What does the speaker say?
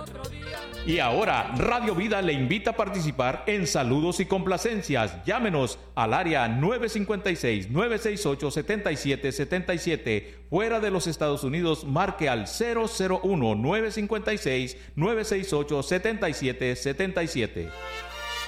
Y ahora, Radio Vida le invita a participar en saludos y complacencias. Llámenos al área 956-968-7777. Fuera de los Estados Unidos, marque al 001-956-968-7777.